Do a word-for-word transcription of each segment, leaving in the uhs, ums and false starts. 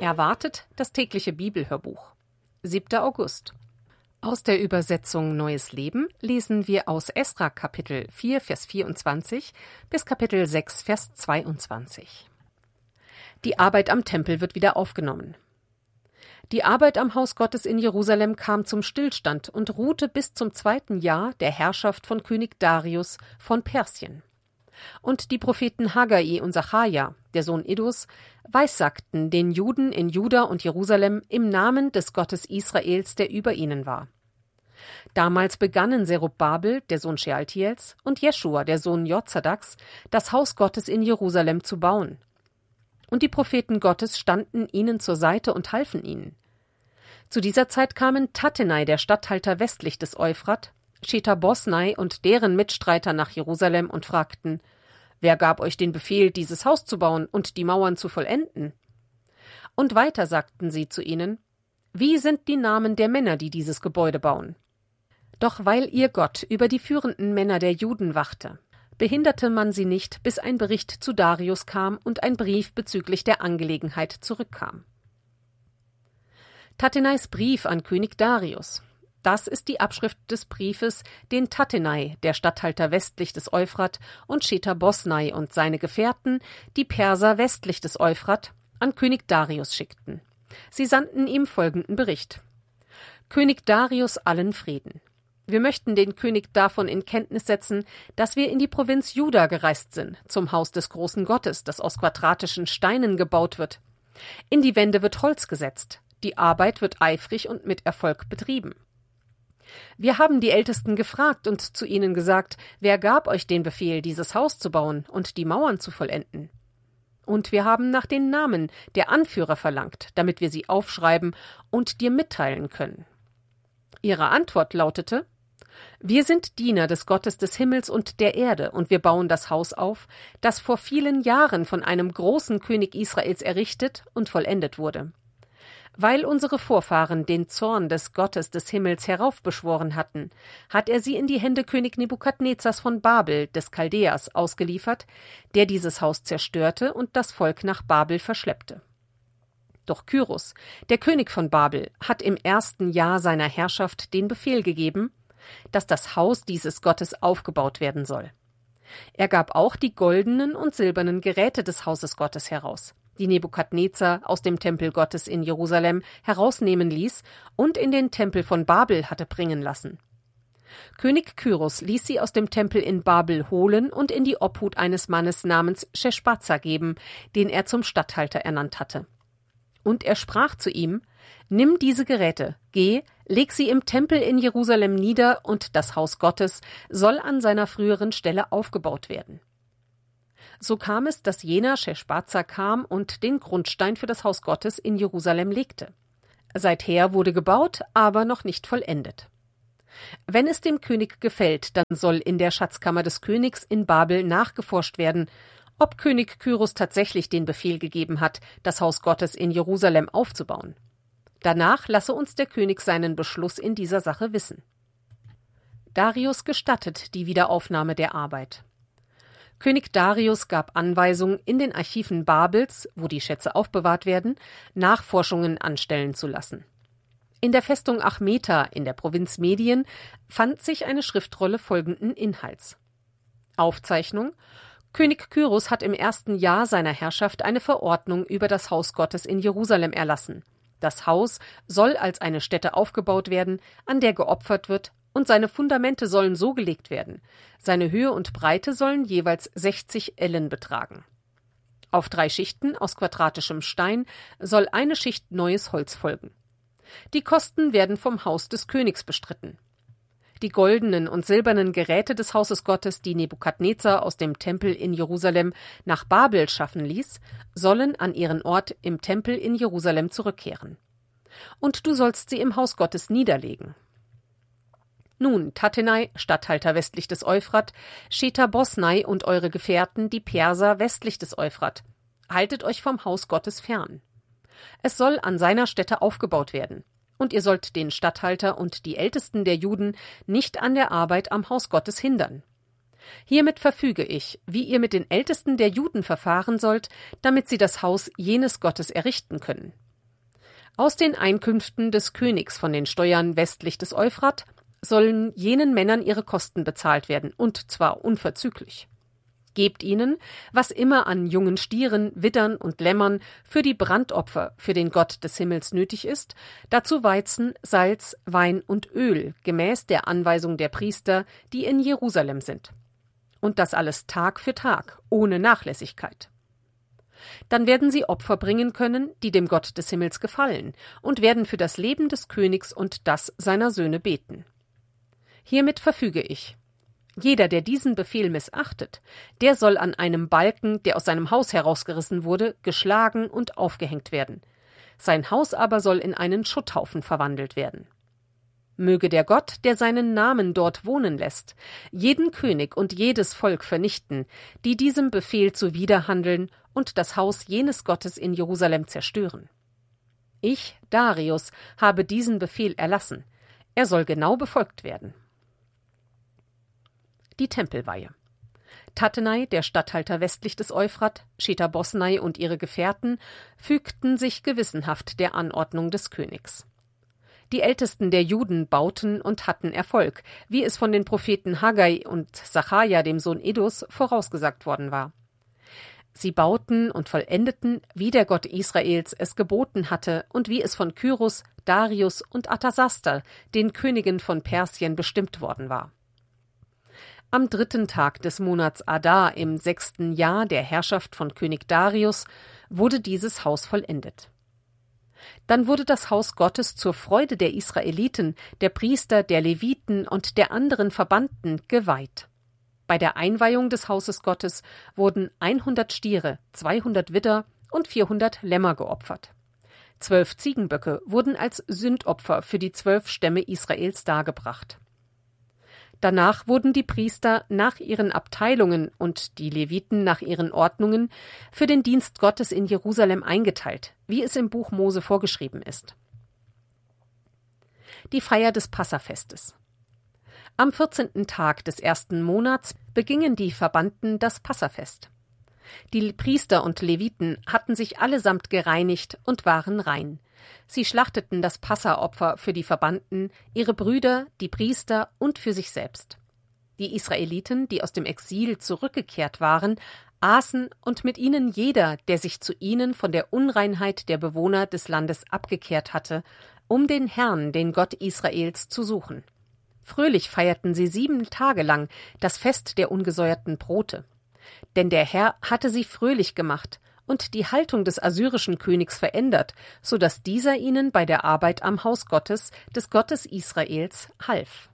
Erwartet das tägliche Bibelhörbuch. siebter August. Aus der Übersetzung Neues Leben lesen wir aus Esra Kapitel vier, Vers vierundzwanzig bis Kapitel sechs, Vers zweiundzwanzig. Die Arbeit am Tempel wird wieder aufgenommen. Die Arbeit am Haus Gottes in Jerusalem kam zum Stillstand und ruhte bis zum zweiten Jahr der Herrschaft von König Darius von Persien. Und die Propheten Haggai und Sacharja, der Sohn Iddos, weissagten den Juden in Juda und Jerusalem im Namen des Gottes Israels, der über ihnen war. Damals begannen Zerubbabel, der Sohn Shealtiels, und Jeschua, der Sohn Jozadaks, das Haus Gottes in Jerusalem zu bauen. Und die Propheten Gottes standen ihnen zur Seite und halfen ihnen. Zu dieser Zeit kamen Tattenai, der Statthalter westlich des Euphrat, Shetha-Bosnai und deren Mitstreiter nach Jerusalem und fragten: Wer gab euch den Befehl, dieses Haus zu bauen und die Mauern zu vollenden? Und weiter sagten sie zu ihnen: Wie sind die Namen der Männer, die dieses Gebäude bauen? Doch weil ihr Gott über die führenden Männer der Juden wachte, behinderte man sie nicht, bis ein Bericht zu Darius kam und ein Brief bezüglich der Angelegenheit zurückkam. Tattenais Brief an König Darius. Das ist die Abschrift des Briefes, den Tattenai, der Statthalter westlich des Euphrat, und Shetha-Bosnai und seine Gefährten, die Perser westlich des Euphrat, an König Darius schickten. Sie sandten ihm folgenden Bericht: König Darius, allen Frieden. Wir möchten den König davon in Kenntnis setzen, dass wir in die Provinz Juda gereist sind, zum Haus des großen Gottes, das aus quadratischen Steinen gebaut wird. In die Wände wird Holz gesetzt. Die Arbeit wird eifrig und mit Erfolg betrieben. Wir haben die Ältesten gefragt und zu ihnen gesagt: Wer gab euch den Befehl, dieses Haus zu bauen und die Mauern zu vollenden? Und wir haben nach den Namen der Anführer verlangt, damit wir sie aufschreiben und dir mitteilen können. Ihre Antwort lautete: Wir sind Diener des Gottes des Himmels und der Erde, und wir bauen das Haus auf, das vor vielen Jahren von einem großen König Israels errichtet und vollendet wurde. Weil unsere Vorfahren den Zorn des Gottes des Himmels heraufbeschworen hatten, hat er sie in die Hände König Nebukadnezars von Babel, des Chaldäers, ausgeliefert, der dieses Haus zerstörte und das Volk nach Babel verschleppte. Doch Kyros, der König von Babel, hat im ersten Jahr seiner Herrschaft den Befehl gegeben, dass das Haus dieses Gottes aufgebaut werden soll. Er gab auch die goldenen und silbernen Geräte des Hauses Gottes heraus, die Nebukadnezar aus dem Tempel Gottes in Jerusalem herausnehmen ließ und in den Tempel von Babel hatte bringen lassen. König Kyros ließ sie aus dem Tempel in Babel holen und in die Obhut eines Mannes namens Sheshbazzar geben, den er zum Statthalter ernannt hatte. Und er sprach zu ihm: Nimm diese Geräte, geh, leg sie im Tempel in Jerusalem nieder, und das Haus Gottes soll an seiner früheren Stelle aufgebaut werden. So kam es, dass jener Sheshbazzar kam und den Grundstein für das Haus Gottes in Jerusalem legte. Seither wurde gebaut, aber noch nicht vollendet. Wenn es dem König gefällt, dann soll in der Schatzkammer des Königs in Babel nachgeforscht werden, ob König Kyros tatsächlich den Befehl gegeben hat, das Haus Gottes in Jerusalem aufzubauen. Danach lasse uns der König seinen Beschluss in dieser Sache wissen. Darius gestattet die Wiederaufnahme der Arbeit. König Darius gab Anweisung, in den Archiven Babels, wo die Schätze aufbewahrt werden, Nachforschungen anstellen zu lassen. In der Festung Achmeta in der Provinz Medien fand sich eine Schriftrolle folgenden Inhalts. Aufzeichnung: König Kyros hat im ersten Jahr seiner Herrschaft eine Verordnung über das Haus Gottes in Jerusalem erlassen. Das Haus soll als eine Stätte aufgebaut werden, an der geopfert wird, und seine Fundamente sollen so gelegt werden. Seine Höhe und Breite sollen jeweils sechzig Ellen betragen. Auf drei Schichten aus quadratischem Stein soll eine Schicht neues Holz folgen. Die Kosten werden vom Haus des Königs bestritten. Die goldenen und silbernen Geräte des Hauses Gottes, die Nebukadnezar aus dem Tempel in Jerusalem nach Babel schaffen ließ, sollen an ihren Ort im Tempel in Jerusalem zurückkehren. Und du sollst sie im Haus Gottes niederlegen. Nun, Tattenai, Statthalter westlich des Euphrat, Shetha-Bosnai und eure Gefährten, die Perser westlich des Euphrat, haltet euch vom Haus Gottes fern. Es soll an seiner Stätte aufgebaut werden. Und ihr sollt den Statthalter und die Ältesten der Juden nicht an der Arbeit am Haus Gottes hindern. Hiermit verfüge ich, wie ihr mit den Ältesten der Juden verfahren sollt, damit sie das Haus jenes Gottes errichten können. Aus den Einkünften des Königs von den Steuern westlich des Euphrat sollen jenen Männern ihre Kosten bezahlt werden, und zwar unverzüglich. Gebt ihnen, was immer an jungen Stieren, Widdern und Lämmern für die Brandopfer für den Gott des Himmels nötig ist, dazu Weizen, Salz, Wein und Öl, gemäß der Anweisung der Priester, die in Jerusalem sind. Und das alles Tag für Tag, ohne Nachlässigkeit. Dann werden sie Opfer bringen können, die dem Gott des Himmels gefallen, und werden für das Leben des Königs und das seiner Söhne beten. Hiermit verfüge ich: Jeder, der diesen Befehl missachtet, der soll an einem Balken, der aus seinem Haus herausgerissen wurde, geschlagen und aufgehängt werden. Sein Haus aber soll in einen Schutthaufen verwandelt werden. Möge der Gott, der seinen Namen dort wohnen lässt, jeden König und jedes Volk vernichten, die diesem Befehl zuwiderhandeln und das Haus jenes Gottes in Jerusalem zerstören. Ich, Darius, habe diesen Befehl erlassen. Er soll genau befolgt werden. Die Tempelweihe. Tattenai, der Statthalter westlich des Euphrat, Shetha-Bosnai und ihre Gefährten fügten sich gewissenhaft der Anordnung des Königs. Die Ältesten der Juden bauten und hatten Erfolg, wie es von den Propheten Haggai und Sacharja, dem Sohn Iddos, vorausgesagt worden war. Sie bauten und vollendeten, wie der Gott Israels es geboten hatte und wie es von Kyros, Darius und Artasasta, den Königen von Persien, bestimmt worden war. Am dritten Tag des Monats Adar im sechsten Jahr der Herrschaft von König Darius wurde dieses Haus vollendet. Dann wurde das Haus Gottes zur Freude der Israeliten, der Priester, der Leviten und der anderen Verbannten geweiht. Bei der Einweihung des Hauses Gottes wurden hundert Stiere, zweihundert Widder und vierhundert Lämmer geopfert. Zwölf Ziegenböcke wurden als Sündopfer für die zwölf Stämme Israels dargebracht. Danach wurden die Priester nach ihren Abteilungen und die Leviten nach ihren Ordnungen für den Dienst Gottes in Jerusalem eingeteilt, wie es im Buch Mose vorgeschrieben ist. Die Feier des Passafestes. Am vierzehnten Tag des ersten Monats begingen die Verbannten das Passafest. Die Priester und Leviten hatten sich allesamt gereinigt und waren rein. Sie schlachteten das Passaopfer für die Verbannten, ihre Brüder, die Priester und für sich selbst. Die Israeliten, die aus dem Exil zurückgekehrt waren, aßen und mit ihnen jeder, der sich zu ihnen von der Unreinheit der Bewohner des Landes abgekehrt hatte, um den Herrn, den Gott Israels, zu suchen. Fröhlich feierten sie sieben Tage lang das Fest der ungesäuerten Brote. Denn der Herr hatte sie fröhlich gemacht und die Haltung des assyrischen Königs verändert, so dass dieser ihnen bei der Arbeit am Haus Gottes, des Gottes Israels, half.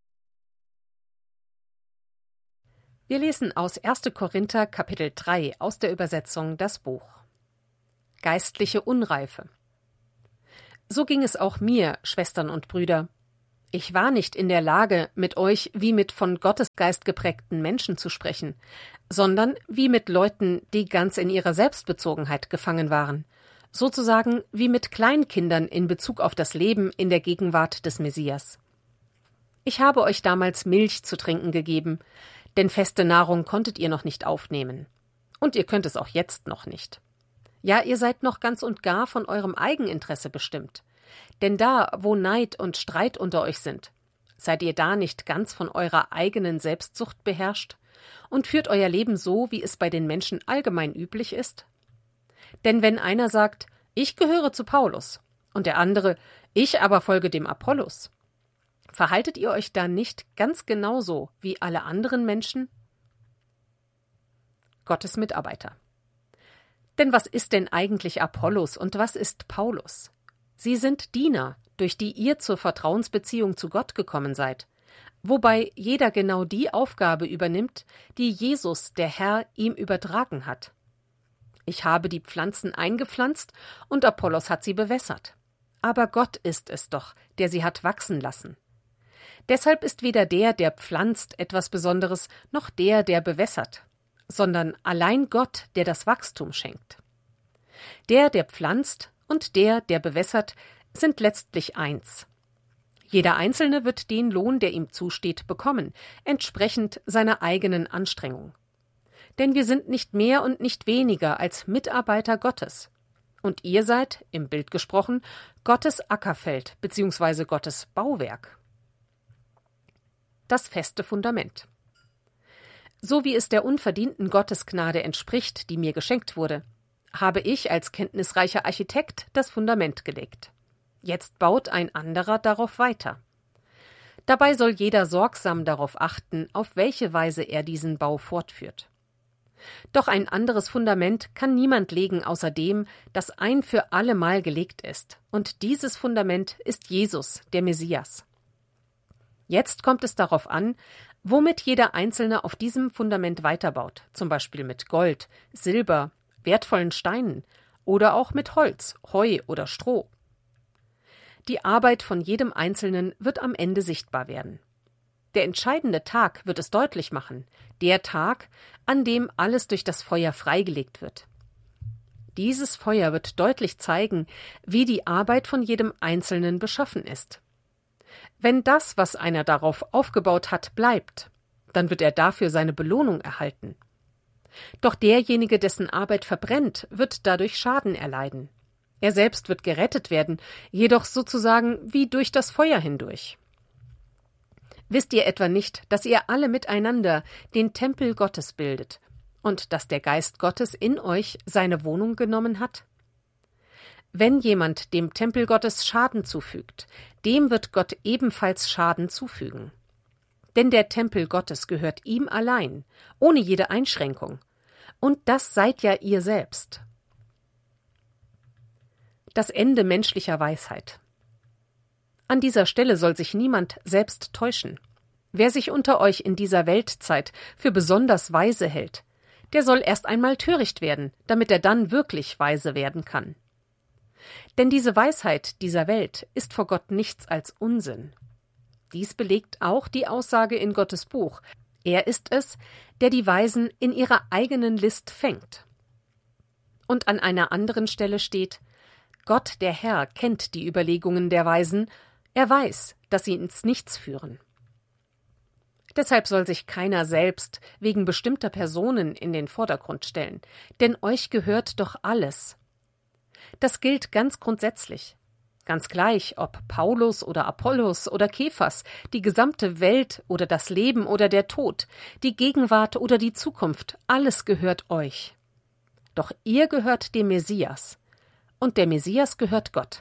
Wir lesen aus erster Korinther Kapitel drei aus der Übersetzung Das Buch. Geistliche Unreife. So ging es auch mir, Schwestern und Brüder. Ich war nicht in der Lage, mit euch wie mit von Gottesgeist geprägten Menschen zu sprechen, sondern wie mit Leuten, die ganz in ihrer Selbstbezogenheit gefangen waren, sozusagen wie mit Kleinkindern in Bezug auf das Leben in der Gegenwart des Messias. Ich habe euch damals Milch zu trinken gegeben, denn feste Nahrung konntet ihr noch nicht aufnehmen. Und ihr könnt es auch jetzt noch nicht. Ja, ihr seid noch ganz und gar von eurem Eigeninteresse bestimmt. Denn da, wo Neid und Streit unter euch sind, seid ihr da nicht ganz von eurer eigenen Selbstsucht beherrscht und führt euer Leben so, wie es bei den Menschen allgemein üblich ist? Denn wenn einer sagt, ich gehöre zu Paulus, und der andere, ich aber folge dem Apollos, verhaltet ihr euch da nicht ganz genauso wie alle anderen Menschen? Gottes Mitarbeiter. Denn was ist denn eigentlich Apollos und was ist Paulus? Sie sind Diener, durch die ihr zur Vertrauensbeziehung zu Gott gekommen seid, wobei jeder genau die Aufgabe übernimmt, die Jesus, der Herr, ihm übertragen hat. Ich habe die Pflanzen eingepflanzt und Apollos hat sie bewässert. Aber Gott ist es doch, der sie hat wachsen lassen. Deshalb ist weder der, der pflanzt, etwas Besonderes, noch der, der bewässert, sondern allein Gott, der das Wachstum schenkt. Der, der pflanzt, und der, der bewässert, sind letztlich eins. Jeder Einzelne wird den Lohn, der ihm zusteht, bekommen, entsprechend seiner eigenen Anstrengung. Denn wir sind nicht mehr und nicht weniger als Mitarbeiter Gottes. Und ihr seid, im Bild gesprochen, Gottes Ackerfeld bzw. Gottes Bauwerk. Das feste Fundament. So wie es der unverdienten Gottesgnade entspricht, die mir geschenkt wurde, habe ich als kenntnisreicher Architekt das Fundament gelegt. Jetzt baut ein anderer darauf weiter. Dabei soll jeder sorgsam darauf achten, auf welche Weise er diesen Bau fortführt. Doch ein anderes Fundament kann niemand legen außer dem, das ein für allemal gelegt ist. Und dieses Fundament ist Jesus, der Messias. Jetzt kommt es darauf an, womit jeder Einzelne auf diesem Fundament weiterbaut, zum Beispiel mit Gold, Silber, wertvollen Steinen oder auch mit Holz, Heu oder Stroh. Die Arbeit von jedem Einzelnen wird am Ende sichtbar werden. Der entscheidende Tag wird es deutlich machen, der Tag, an dem alles durch das Feuer freigelegt wird. Dieses Feuer wird deutlich zeigen, wie die Arbeit von jedem Einzelnen beschaffen ist. Wenn das, was einer darauf aufgebaut hat, bleibt, dann wird er dafür seine Belohnung erhalten. Doch derjenige, dessen Arbeit verbrennt, wird dadurch Schaden erleiden. Er selbst wird gerettet werden, jedoch sozusagen wie durch das Feuer hindurch. Wisst ihr etwa nicht, dass ihr alle miteinander den Tempel Gottes bildet und dass der Geist Gottes in euch seine Wohnung genommen hat? Wenn jemand dem Tempel Gottes Schaden zufügt, dem wird Gott ebenfalls Schaden zufügen. Denn der Tempel Gottes gehört ihm allein, ohne jede Einschränkung. Und das seid ja ihr selbst. Das Ende menschlicher Weisheit. An dieser Stelle soll sich niemand selbst täuschen. Wer sich unter euch in dieser Weltzeit für besonders weise hält, der soll erst einmal töricht werden, damit er dann wirklich weise werden kann. Denn diese Weisheit dieser Welt ist vor Gott nichts als Unsinn. Dies belegt auch die Aussage in Gottes Buch. Er ist es, der die Weisen in ihrer eigenen List fängt. Und an einer anderen Stelle steht: Gott, der Herr, kennt die Überlegungen der Weisen, er weiß, dass sie ins Nichts führen. Deshalb soll sich keiner selbst wegen bestimmter Personen in den Vordergrund stellen, denn euch gehört doch alles. Das gilt ganz grundsätzlich. Ganz gleich, ob Paulus oder Apollos oder Kephas, die gesamte Welt oder das Leben oder der Tod, die Gegenwart oder die Zukunft, alles gehört euch. Doch ihr gehört dem Messias, und der Messias gehört Gott.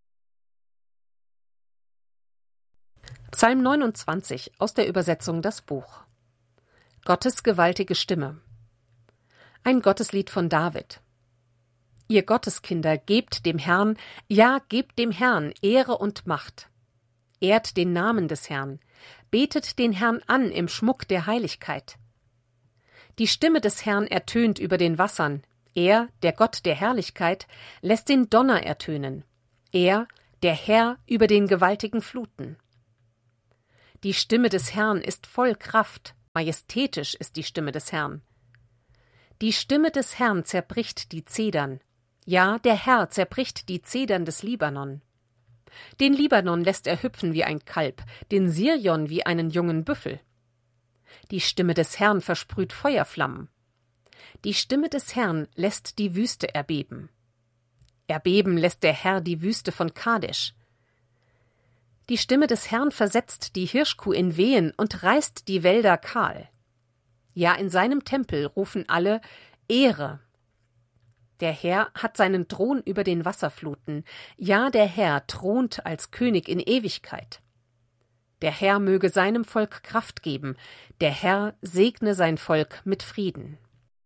Psalm neunundzwanzig aus der Übersetzung Das Buch. Gottes gewaltige Stimme. Ein Gotteslied von David. Ihr Gotteskinder, gebt dem Herrn, ja, gebt dem Herrn Ehre und Macht. Ehrt den Namen des Herrn, betet den Herrn an im Schmuck der Heiligkeit. Die Stimme des Herrn ertönt über den Wassern, er, der Gott der Herrlichkeit, lässt den Donner ertönen, er, der Herr über den gewaltigen Fluten. Die Stimme des Herrn ist voll Kraft, majestätisch ist die Stimme des Herrn. Die Stimme des Herrn zerbricht die Zedern, ja, der Herr zerbricht die Zedern des Libanon. Den Libanon lässt er hüpfen wie ein Kalb, den Sirion wie einen jungen Büffel. Die Stimme des Herrn versprüht Feuerflammen. Die Stimme des Herrn lässt die Wüste erbeben. Erbeben lässt der Herr die Wüste von Kadesh. Die Stimme des Herrn versetzt die Hirschkuh in Wehen und reißt die Wälder kahl. Ja, in seinem Tempel rufen alle Ehre. Der Herr hat seinen Thron über den Wasserfluten. Ja, der Herr thront als König in Ewigkeit. Der Herr möge seinem Volk Kraft geben. Der Herr segne sein Volk mit Frieden.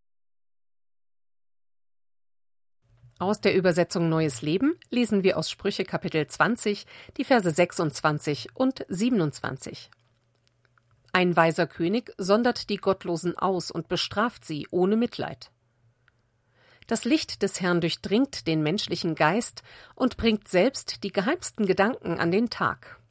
Aus der Übersetzung Neues Leben lesen wir aus Sprüche Kapitel zwanzig, die Verse sechsundzwanzig und siebenundzwanzig. Ein weiser König sondert die Gottlosen aus und bestraft sie ohne Mitleid. Das Licht des Herrn durchdringt den menschlichen Geist und bringt selbst die geheimsten Gedanken an den Tag.